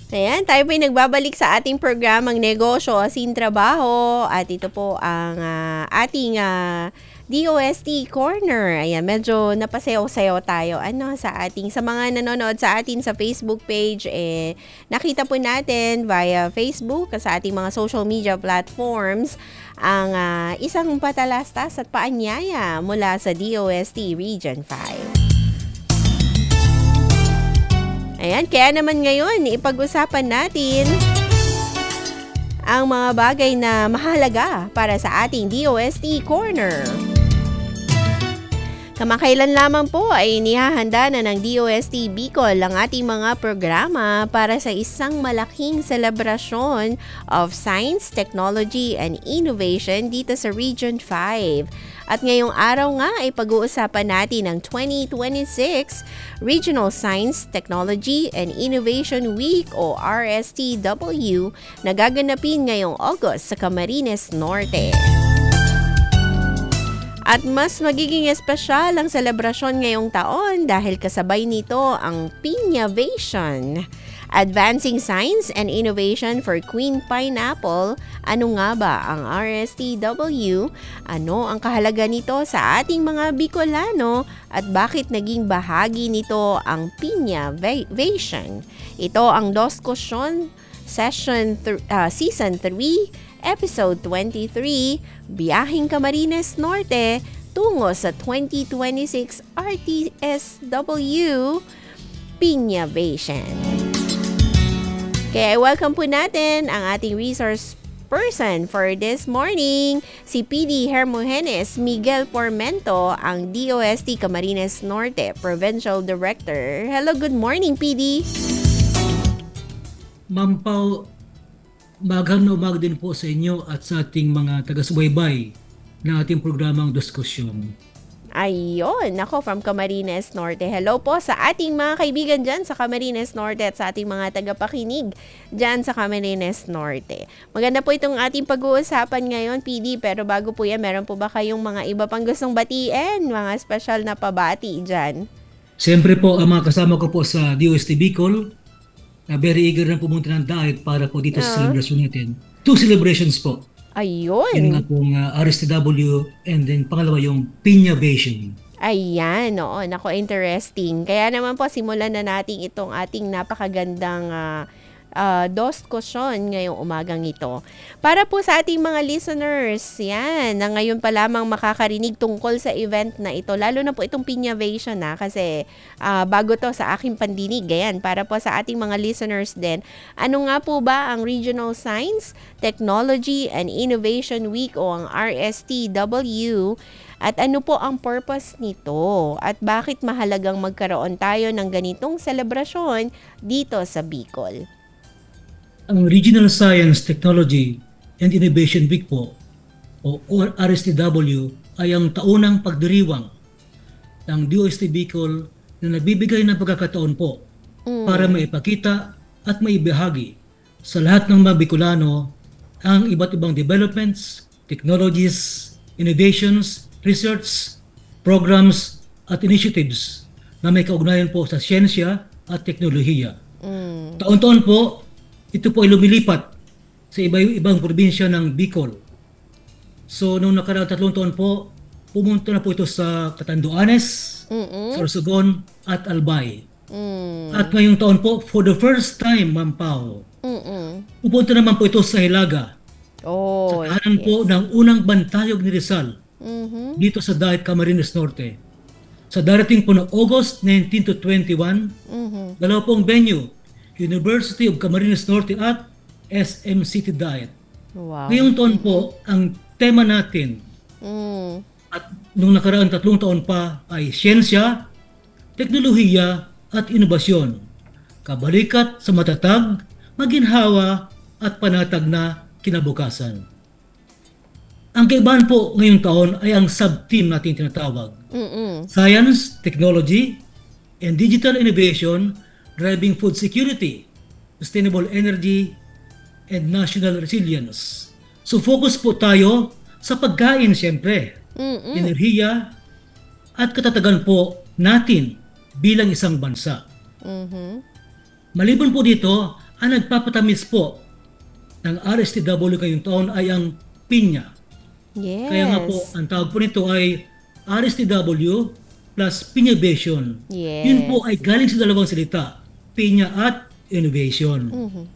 Ayan, tayo po'y nagbabalik sa ating programang Negosyo Asin Trabaho at ito po ang ating DOST Corner. Ayan, medyo napasayaw-sayaw tayo sa mga nanonood sa atin sa Facebook page. Nakita po natin via Facebook sa ating mga social media platforms ang isang patalastas at paanyaya mula sa DOST Region 5. Ayan, kaya naman ngayon, ipag-usapan natin ang mga bagay na mahalaga para sa ating DOST Corner. Kamakailan lamang po ay inihahanda na ng DOST Bicol ang ating mga programa para sa isang malaking selebrasyon of Science, Technology, and Innovation dito sa Region 5. At ngayong araw nga ay pag-uusapan natin ang 2026 Regional Science, Technology, and Innovation Week o RSTW na gaganapin ngayong August sa Camarines Norte. At mas magiging espesyal ang selebrasyon ngayong taon dahil kasabay nito ang Piñavation, Advancing Science and Innovation for Queen Pineapple. Ano nga ba ang RSTW? Ano ang kahalaga nito sa ating mga Bicolano at bakit naging bahagi nito ang Piñavation? Ito ang Discussion Season 3, Episode 23, Biyaheng Camarines Norte tungo sa 2026 RTSW Piñavation. Kaya welcome po natin ang ating resource person for this morning, si PD Hermogenes Miguel Pormento, ang DOST Camarines Norte Provincial Director. Hello, good morning, PD. Ma'am Pao, magandang umaga din po sa inyo at sa ating mga taga-subaybay na ating programang diskusyon. Ayun, ako from Camarines Norte. Hello po sa ating mga kaibigan dyan sa Camarines Norte at sa ating mga tagapakinig dyan sa Camarines Norte. Maganda po itong ating pag-uusapan ngayon, PD. Pero bago po yan, meron po ba kayong mga iba pang gustong batiin? Mga special na pabati dyan? Siyempre po, ang mga kasama ko po sa DOST Bicol, na very eager na pumunta ng daig para po dito sa celebration natin. 2 celebrations po. Ayun. Yan nga pong RSTW and then pangalawa yung Piñavation. Ayan, oo. Nako, interesting. Kaya naman po, simulan na natin itong ating napakagandang diskusyon ngayong umagang ito. Para po sa ating mga listeners, yan, na ngayon pa lamang makakarinig tungkol sa event na ito, lalo na po itong Piñavation kasi bago to sa aking pandinig, ayan, para po sa ating mga listeners din, ano nga po ba ang Regional Science, Technology, and Innovation Week o ang RSTW? At ano po ang purpose nito? At bakit mahalagang magkaroon tayo ng ganitong selebrasyon dito sa Bicol? Ang Regional Science, Technology, and Innovation Week po o RSTW ay ang taunang pagdiriwang ng DOST Bicol na nagbibigay ng pagkakataon po para maipakita at maibahagi sa lahat ng mga Bicolano ang iba't ibang developments, technologies, innovations, research, programs at initiatives na may kaugnayan po sa siyensya at teknolohiya. Taon-taon po, ito po ay lumilipat sa ibang probinsya ng Bicol. So, noong nakaraang 3 taon po, pumunta na po ito sa Catanduanes, Sorsogon, at Albay. At ngayong taon po, for the first time, Ma'am Pao, pupunta naman po ito sa Hilaga. Sa tahanan po ng unang bantayog ni Rizal, dito sa Daet, Camarines Norte. Sa darating po ng August 19 to 21, dalawa pong venue, University of Camarines Norte at SM City Daet. Wow. Ngayong taon po, ang tema natin at nung nakaraang 3 taon pa ay siyensya, teknolohiya at inobasyon. Kabalikat sa matatag, maginhawa at panatag na kinabukasan. Ang kaibahan po ngayong taon ay ang sub-theme natin tinatawag. Science, Technology, and Digital Innovation driving food security, sustainable energy, and national resilience. So focus po tayo sa pagkain siyempre, enerhiya, at katatagan po natin bilang isang bansa. Maliban po dito, Ang nagpapatamis po ng RSTW ngayong taon ay ang pinya. Yes. Kaya nga po, ang tawag po nito ay RSTW plus Piñavation. Yes. Yun po ay galing sa dalawang salita, pinya at innovation.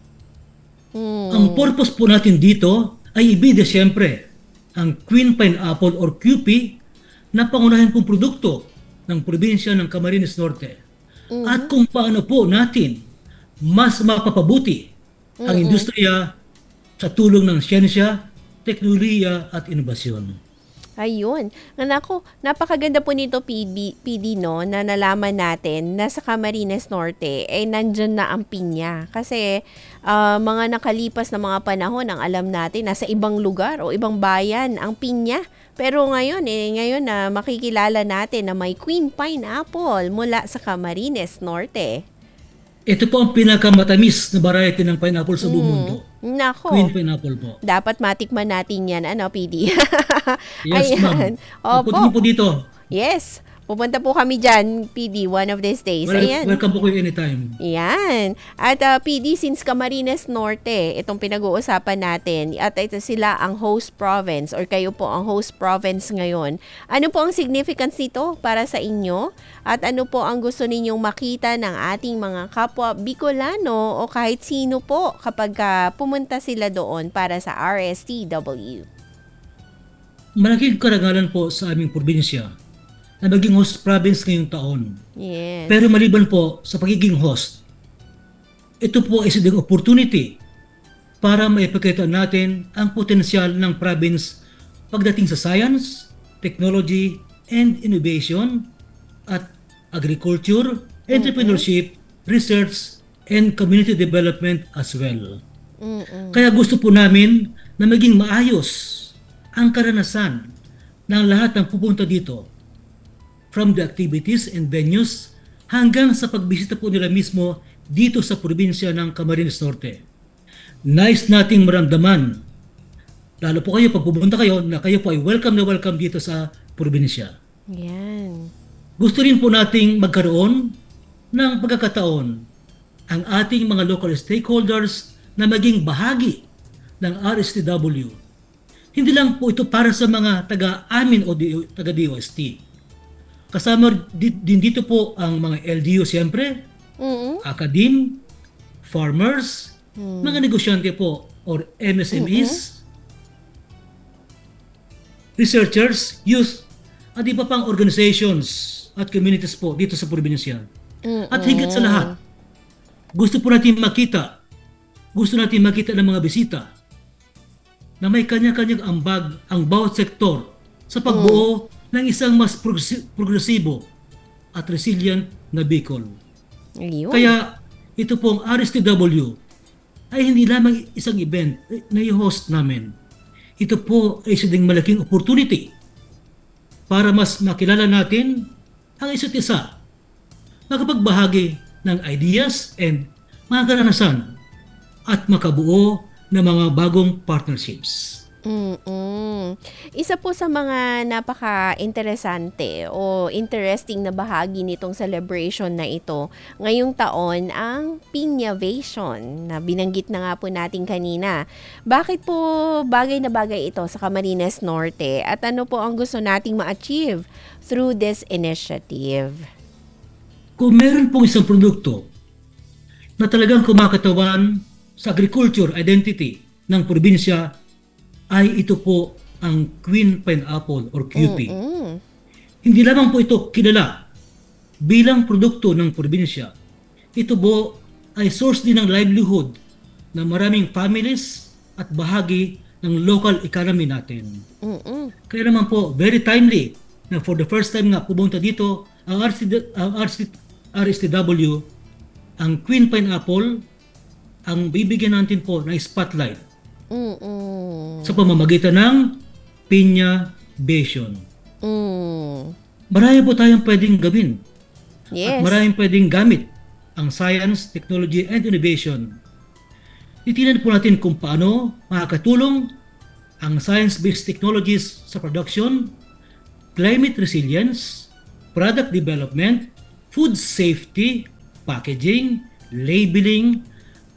Ang purpose po natin dito ay ibida siyempre ang Queen Pineapple or QP na pangunahin pong produkto ng probinsya ng Camarines Norte. At kung paano po natin mas mapapabuti ang industriya sa tulong ng siyensya, teknolohiya at inobasyon. Ayun. Nako, napakaganda po nito PD no, na nalaman natin na sa Camarines Norte ay nandyan na ang pinya. Kasi mga nakalipas na mga panahon, ang alam natin nasa ibang lugar o ibang bayan ang pinya. Pero ngayon na makikilala natin na may Queen Pineapple mula sa Camarines Norte. Ito po ang pinakamatamis na variety ng pineapple sa buong mundo. Nako. Queen Pineapple po. Dapat matikman natin yan, PD. Yes, ma'am. Opo. Punta niyo po dito. Yes. Pupunta po kami dyan, PD, one of these days. Ayan. Welcome po kayo anytime. Yan. At PD, since Camarines Norte, itong pinag-uusapan natin, at ito sila ang host province or kayo po ang host province ngayon. Ano po ang significance nito para sa inyo? At ano po ang gusto ninyong makita ng ating mga kapwa Bicolano o kahit sino po kapag pumunta sila doon para sa RSTW? Malaking karangalan po sa aming probinsya na maging host province ngayong taon. Yes. Pero maliban po sa pagiging host, ito po ay isang opportunity para maipakita natin ang potensyal ng province pagdating sa science, technology, and innovation at agriculture, entrepreneurship, research, and community development as well. Kaya gusto po namin na maging maayos ang karanasan ng lahat ng pupunta dito, from the activities and venues hanggang sa pagbisita po nila mismo dito sa probinsya ng Camarines Norte. Nice nating maramdaman, lalo po kayo pag pupunta kayo, na kayo po ay welcome na welcome dito sa probinsya. Yan. Gusto rin po nating magkaroon ng pagkakataon ang ating mga local stakeholders na maging bahagi ng RSTW. Hindi lang po ito para sa mga taga-amin o taga-DOST. Kasama din dito po ang mga LGU siyempre, academe, farmers, mga negosyante po or MSMEs, researchers, youth, at iba pang organizations at communities po dito sa probinsya. At higit sa lahat, gusto natin makita ng mga bisita na may kanya-kanyang ambag ang bawat sektor sa pagbuo ng isang mas progresibo at resilient na Bicol. Ayun. Kaya ito pong RSTW ay hindi lamang isang event na i-host namin. Ito po ay isang malaking opportunity para mas makilala natin ang isa't isa, makapagbahagi ng ideas and mga karanasan at makabuo ng mga bagong partnerships. Isa po sa mga napaka-interesante o interesting na bahagi nitong celebration na ito ngayong taon ang Piñavation na binanggit na nga po natin kanina. Bakit po bagay na bagay ito sa Camarines Norte at ano po ang gusto nating ma-achieve through this initiative? Kung meron pong isang produkto na talagang kumakatawan sa agriculture identity ng probinsya, ay ito po ang Queen Pineapple or QP. Hindi lamang po ito kilala bilang produkto ng probinsya. Ito po ay source din ng livelihood ng maraming families at bahagi ng local economy natin. Kaya naman po, very timely na for the first time nga pumunta dito ang RSTW, ang Queen Pineapple, ang bibigyan natin po ng spotlight sa pamamagitan ng Piñavation. Marami po tayong pwedeng gawin. Yes. At maraming pwedeng gamit ang science, technology, and innovation. Titinan po natin kung paano makakatulong ang science-based technologies sa production, climate resilience, product development, food safety, packaging, labeling,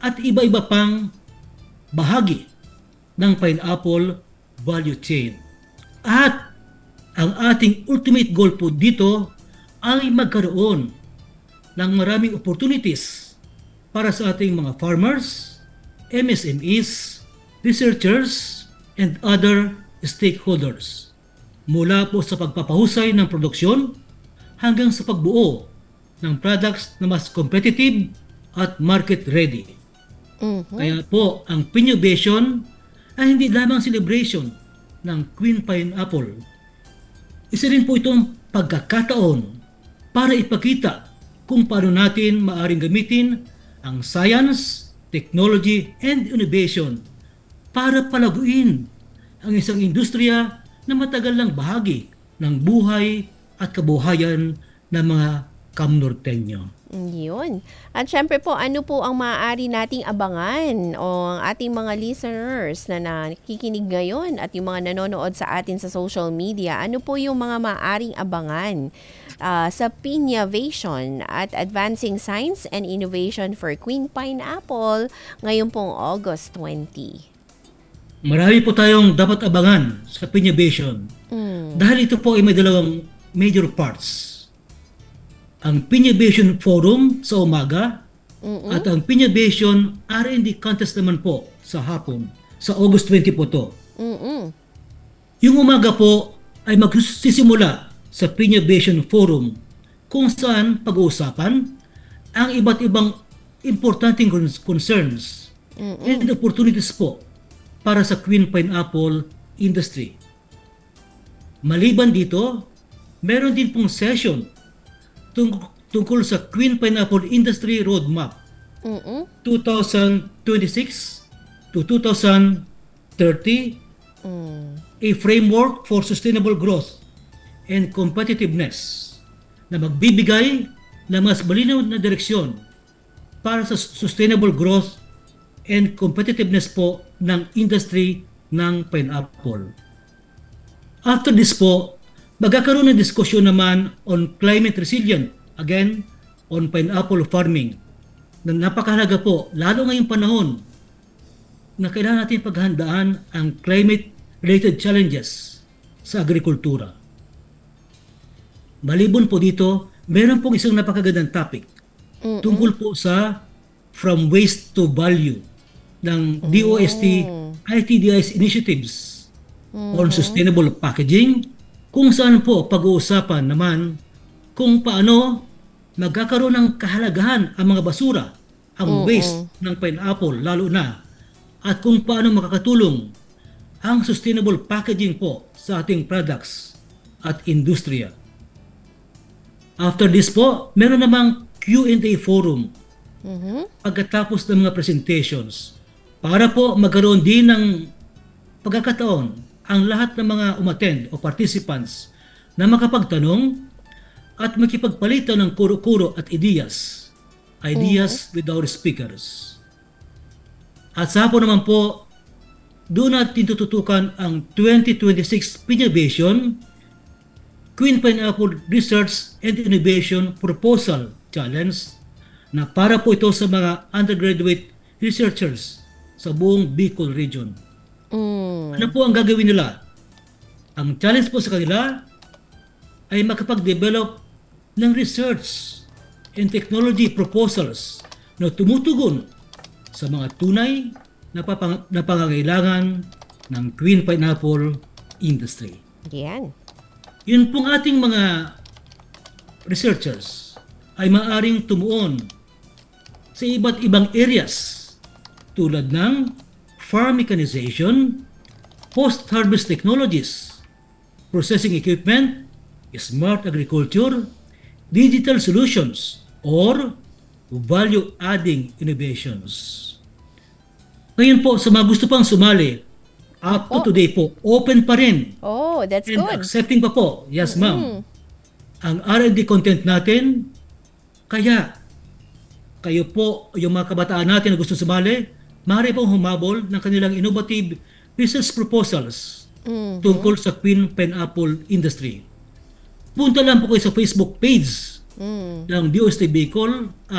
at iba-iba pang bahagi ng pineapple value chain. At ang ating ultimate goal po dito ay magkaroon ng maraming opportunities para sa ating mga farmers, MSMEs, researchers, and other stakeholders. Mula po sa pagpapahusay ng produksyon hanggang sa pagbuo ng products na mas competitive at market ready. Kaya po ang Pinovation ay hindi lamang celebration ng Queen Pineapple. Isa rin po itong pagkakataon para ipakita kung paano natin maaring gamitin ang science, technology, and innovation para palaguin ang isang industriya na matagal lang bahagi ng buhay at kabuhayan ng mga Kamnorteño. Yun. At syempre po, ano po ang maaari nating abangan o ang ating mga listeners na nakikinig ngayon at yung mga nanonood sa atin sa social media, ano po yung mga maaaring abangan sa Pinovation at Advancing Science and Innovation for Queen Pineapple ngayon pong August 20? Marami po tayong dapat abangan sa Pinovation dahil ito po ay may dalawang major parts. Ang Pinovation Forum sa umaga at ang Pinovation R&D Contest naman po sa hapon. Sa August 20 po to. Yung umaga po ay magsisimula sa Pinovation Forum kung saan pag-uusapan ang iba't ibang importanteng concerns and opportunities po para sa Queen Pineapple industry. Maliban dito, meron din pong session tungkol sa Queen Pineapple Industry Roadmap 2026 to 2030, a framework for sustainable growth and competitiveness na magbibigay ng mas malinaw na direksyon para sa sustainable growth and competitiveness po ng industry ng pineapple. After this po, magkakaroon ng diskusyon naman on climate resilient, again, on pineapple farming. Na napakahalaga po, lalo ngayong panahon na kailangan natin paghandaan ang climate-related challenges sa agrikultura. Malibon po dito, meron pong isang napakagandang topic tungkol po sa From Waste to Value ng DOST ITDI's initiatives on sustainable packaging, kung saan po pag-uusapan naman kung paano magkakaroon ng kahalagahan ang mga basura, ang waste ng pineapple lalo na, at kung paano makakatulong ang sustainable packaging po sa ating products at industriya. After this po, meron namang Q&A forum pagkatapos ng mga presentations para po magkaroon din ng pagkakataon ang lahat ng mga umattend o participants na makapagtanong at makipagpalitan ng kuro-kuro at ideas with our speakers. At sa hapon naman po, doon natin tututukan ang 2026 Pinovation Queen Pineapple Research and Innovation Proposal Challenge na para po ito sa mga undergraduate researchers sa buong Bicol region. Ano po ang gagawin nila? Ang challenge po sa kanila ay makapag-develop ng research and technology proposals na tumutugon sa mga tunay na pangangailangan ng Queen Pineapple industry. Yan. Yun pong ating mga researchers ay maaaring tumuon sa iba't ibang areas tulad ng farm mechanization, post-harvest technologies, processing equipment, smart agriculture, digital solutions, or value-adding innovations. Ngayon po, sa mga gusto pang sumali, up to today po, open pa rin. Oh, that's And good. accepting pa po. Yes, ma'am. Ang R&D content natin, kaya kayo po, yung mga kabataan natin na gusto sumali, maaari pong humabol ng kanilang innovative research proposals tungkol sa Queen Pineapple industry. Punta lang po kayo sa Facebook page ng DOST Bicol